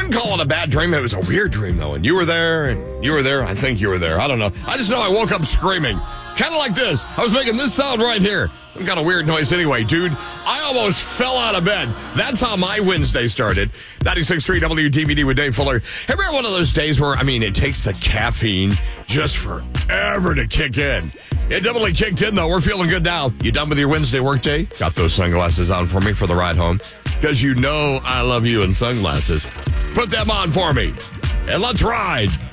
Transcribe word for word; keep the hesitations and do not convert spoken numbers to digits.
wouldn't call it a bad dream. It was a weird dream, though. And you were there, and you were there. I think you were there. I don't know. I just know I woke up screaming. Kind of like this. I was making this sound right here. Some kind of weird noise anyway, dude. I almost fell out of bed. That's how my Wednesday started. ninety-six point three W D V D with Dave Fuller. Ever had one of those days where, I mean, it takes the caffeine just forever to kick in? It definitely kicked in, though. We're feeling good now. You done with your Wednesday workday? Got those sunglasses on for me for the ride home? Because you know I love you in sunglasses. Put them on for me. And let's ride.